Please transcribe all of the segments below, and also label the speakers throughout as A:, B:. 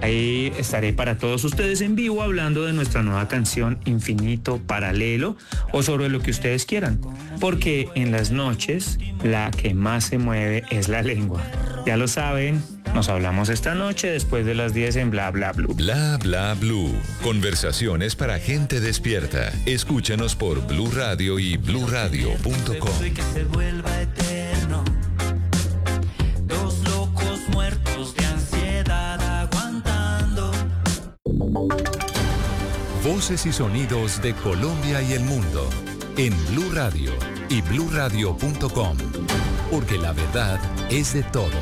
A: Ahí estaré para todos ustedes en vivo hablando de nuestra nueva canción Infinito Paralelo o sobre lo que ustedes quieran, porque en las noches la que más se mueve es la lengua. Ya lo saben, nos hablamos esta noche después de las 10 en Bla Bla Blue.
B: Bla Bla Blue. Conversaciones para gente despierta. Escúchanos por Blue Radio y bluradio.com. Voces y sonidos de Colombia y el mundo en Blue Radio y bluradio.com, porque la verdad es de todos.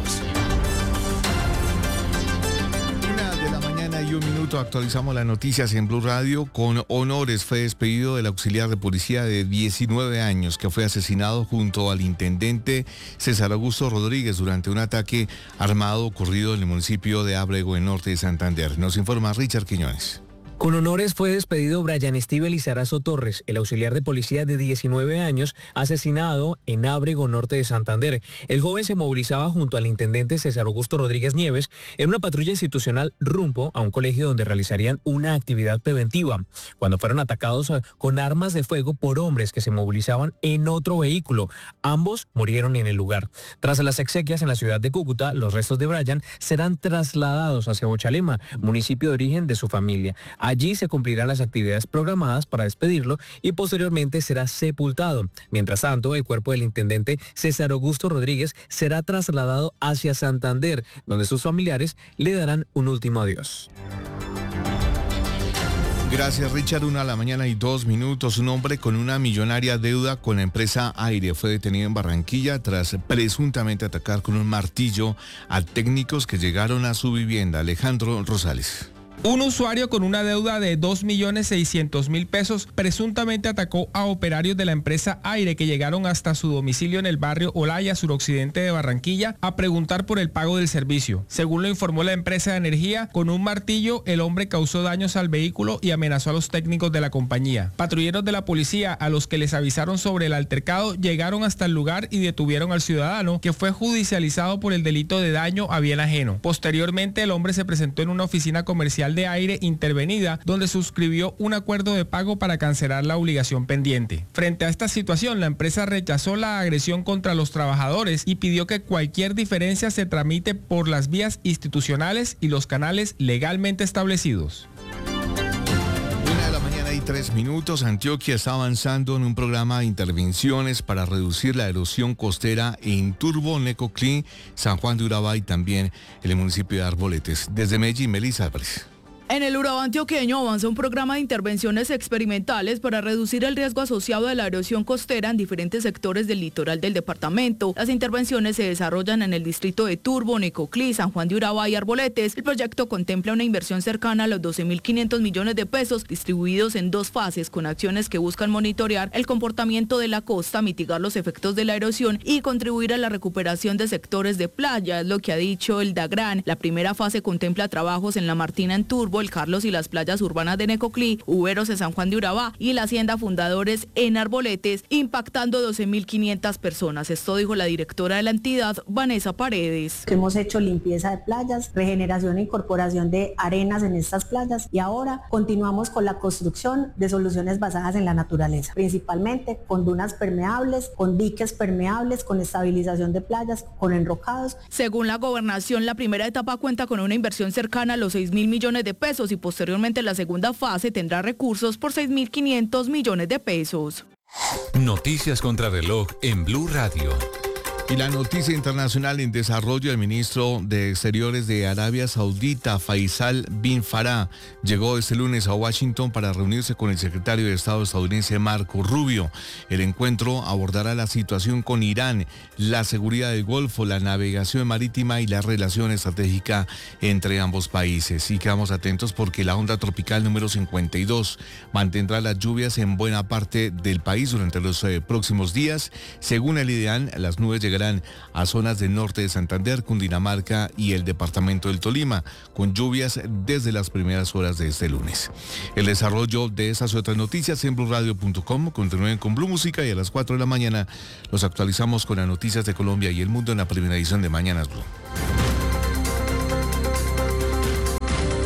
C: 1:01 actualizamos las noticias en Blue Radio. Con honores fue despedido del auxiliar de policía de 19 años que fue asesinado junto al intendente César Augusto Rodríguez durante un ataque armado ocurrido en el municipio de Ábrego, en norte de Santander. Nos informa Richard Quiñones.
D: Con honores fue despedido Brian Steven Lizarazo Torres, el auxiliar de policía de 19 años, asesinado en Ábrego, norte de Santander. El joven se movilizaba junto al intendente César Augusto Rodríguez Nieves en una patrulla institucional rumbo a un colegio donde realizarían una actividad preventiva, cuando fueron atacados con armas de fuego por hombres que se movilizaban en otro vehículo. Ambos murieron en el lugar. Tras las exequias en la ciudad de Cúcuta, los restos de Brian serán trasladados hacia Bochalema, municipio de origen de su familia. Allí se cumplirán las actividades programadas para despedirlo y posteriormente será sepultado. Mientras tanto, el cuerpo del intendente César Augusto Rodríguez será trasladado hacia Santander, donde sus familiares le darán un último adiós.
C: Gracias, Richard. 1:02 a.m. Un hombre con una millonaria deuda con la empresa Aire fue detenido en Barranquilla tras presuntamente atacar con un martillo a técnicos que llegaron a su vivienda. Alejandro Rosales.
E: Un usuario con una deuda de 2.600.000 pesos presuntamente atacó a operarios de la empresa Aire que llegaron hasta su domicilio en el barrio Olaya, suroccidente de Barranquilla, a preguntar por el pago del servicio. Según lo informó la empresa de energía, con un martillo el hombre causó daños al vehículo y amenazó a los técnicos de la compañía. Patrulleros de la policía, a los que les avisaron sobre el altercado, llegaron hasta el lugar y detuvieron al ciudadano, que fue judicializado por el delito de daño a bien ajeno. Posteriormente, el hombre se presentó en una oficina comercial de Aire intervenida, donde suscribió un acuerdo de pago para cancelar la obligación pendiente. Frente a esta situación, la empresa rechazó la agresión contra los trabajadores y pidió que cualquier diferencia se tramite por las vías institucionales y los canales legalmente establecidos.
C: 1:03 a.m. Antioquia está avanzando en un programa de intervenciones para reducir la erosión costera en Turbo, Necoclí, San Juan de Urabá y también en el municipio de Arboletes. Desde Medellín, Melissa Álvarez.
F: En el Urabá antioqueño avanza un programa de intervenciones experimentales para reducir el riesgo asociado a la erosión costera en diferentes sectores del litoral del departamento. Las intervenciones se desarrollan en el distrito de Turbo, Necoclí, San Juan de Urabá y Arboletes. El proyecto contempla una inversión cercana a los 12.500 millones de pesos, distribuidos en dos fases, con acciones que buscan monitorear el comportamiento de la costa, mitigar los efectos de la erosión y contribuir a la recuperación de sectores de playa, es lo que ha dicho el DAGRAN. La primera fase contempla trabajos en La Martina en Turbo, El Carlos y las playas urbanas de Necoclí, Uberos en San Juan de Urabá y la Hacienda Fundadores en Arboletes, impactando 12.500 personas. Esto dijo la directora de la entidad, Vanessa Paredes.
G: Hemos hecho limpieza de playas, regeneración e incorporación de arenas en estas playas y ahora continuamos con la construcción de soluciones basadas en la naturaleza, principalmente con dunas permeables, con diques permeables, con estabilización de playas, con enrocados.
F: Según la gobernación, la primera etapa cuenta con una inversión cercana a los 6.000 millones de pesos y posteriormente la segunda fase tendrá recursos por 6.500 millones de pesos.
B: Noticias contra reloj en Blue Radio.
C: Y la noticia internacional en desarrollo: el ministro de Exteriores de Arabia Saudita, Faisal bin Farah, llegó este lunes a Washington para reunirse con el secretario de Estado estadounidense Marco Rubio. El encuentro abordará la situación con Irán, la seguridad del Golfo, la navegación marítima y la relación estratégica entre ambos países. Y quedamos atentos porque la onda tropical número 52 mantendrá las lluvias en buena parte del país durante los próximos días. Según el IDEAN, las nubes llegarán a zonas del norte de Santander, Cundinamarca y el departamento del Tolima, con lluvias desde las primeras horas de este lunes. El desarrollo de esas y otras noticias en bluradio.com. Continúen con Blue Música y a las 4 de la mañana los actualizamos con las noticias de Colombia y el mundo en la primera edición de Mañanas Blue.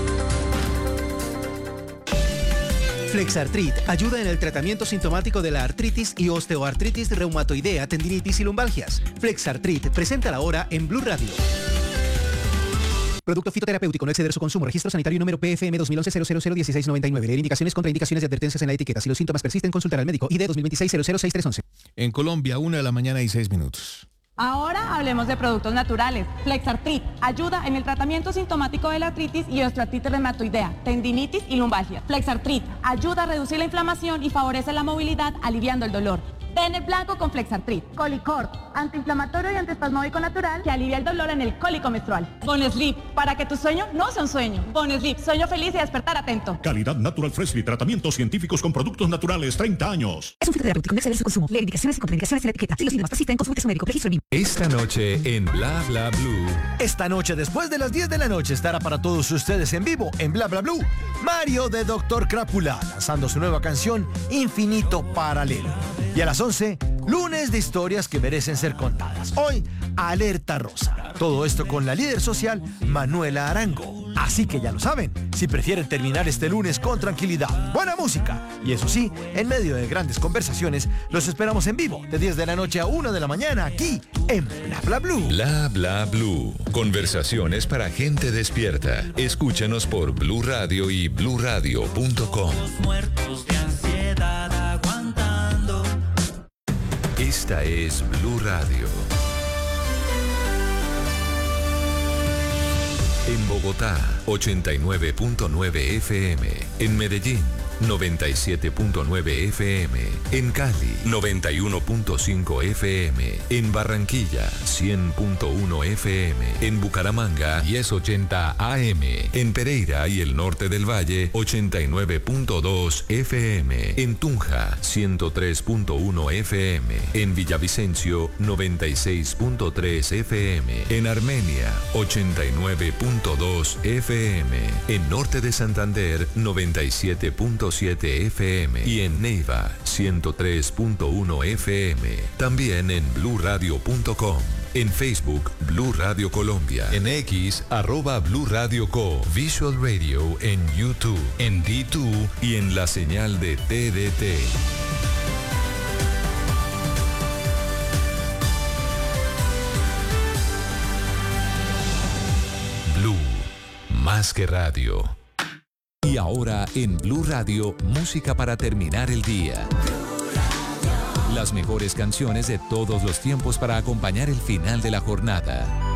H: Flexartrit ayuda en el tratamiento sintomático de la artritis y osteoartritis reumatoidea, tendinitis y lumbalgias. Flexartrit, presenta ahora en Blue Radio. Producto fitoterapéutico, no exceder su consumo. Registro sanitario número PFM 2011-001699. Leer indicaciones, contraindicaciones y advertencias en la etiqueta. Si los síntomas persisten, consultar al médico. ID 2026-006311.
C: En Colombia, 1:00 y 6 minutos.
I: Ahora hablemos de productos naturales. Flexartrit ayuda en el tratamiento sintomático de la artritis y osteoartritis reumatoidea, tendinitis y lumbalgia. Flexartrit ayuda a reducir la inflamación y favorece la movilidad, aliviando el dolor. Ten el blanco con Flexartrit. Colicort, antiinflamatorio y antiespasmódico natural que alivia el dolor en el cólico menstrual. Bonesleep, para que tu sueño no sea un sueño. Bonesleep, sueño feliz y despertar atento.
J: Calidad Natural Freshly, tratamientos científicos con productos naturales, 30 años.
K: Es un fitoterapéutico, no exceder su consumo. Leer indicaciones y contraindicaciones en la etiqueta. Si los síntomas persisten, consulte a su médico. Registro BIM.
B: Esta noche en Bla Bla Blue.
L: Esta noche, después de las 10 de la noche, estará para todos ustedes en vivo en Bla Bla Blue Mario de Dr. Crápula, lanzando su nueva canción Infinito Paralelo. Y a las 11, lunes de historias que merecen ser contadas. Hoy, Alerta Rosa. Todo esto con la líder social, Manuela Arango. Así que ya lo saben, si prefieren terminar este lunes con tranquilidad, buena música, y eso sí, en medio de grandes conversaciones, los esperamos en vivo de 10 de la noche a 1 de la mañana aquí en Bla Bla Blue.
B: Bla Bla Blue. Conversaciones para gente despierta. Escúchanos por Blue Radio y bluradio.com. Esta es Blue Radio. En Bogotá, 89.9 FM. En Medellín, 97.9 FM. En Cali, 91.5 FM. En Barranquilla, 100.1 FM. En Bucaramanga, 1080 AM. En Pereira y el norte del Valle, 89.2 FM. En Tunja, 103.1 FM. En Villavicencio, 96.3 FM. En Armenia, 89.2 FM. En norte de Santander, 97.7 FM y en Neiva 103.1 FM. También en bluradio.com. En Facebook, Blue Radio Colombia. En X, @Blue Radio Co. Visual Radio en YouTube, en D2 y en la señal de TDT. Blue, más que radio. Y ahora en Blue Radio, música para terminar el día. Las mejores canciones de todos los tiempos para acompañar el final de la jornada.